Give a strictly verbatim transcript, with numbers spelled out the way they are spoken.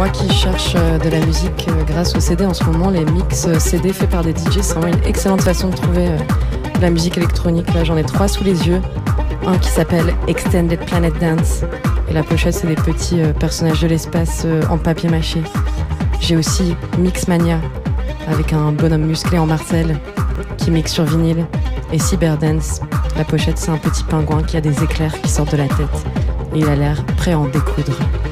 moi qui cherche de la musique grâce au C D en ce moment, les mix C D faits par des D J, c'est vraiment une excellente façon de trouver de la musique électronique. Là, j'en ai trois sous les yeux. Un qui s'appelle Extended Planet Dance. Et la pochette, c'est des petits personnages de l'espace en papier mâché. J'ai aussi Mixmania, avec un bonhomme musclé en marcel qui mixe sur vinyle. Et Cyberdance, la pochette, c'est un petit pingouin qui a des éclairs qui sortent de la tête. Et il a l'air prêt à en découdre.